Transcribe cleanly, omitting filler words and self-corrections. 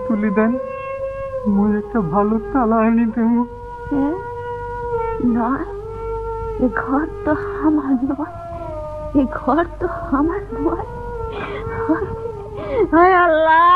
তুলি দেন, মুই একটা ভালো তালা আনি দেব। নয়, এ ঘর তো আমার নয়, এ ঘর তো আমার নয়। হায় আল্লাহ,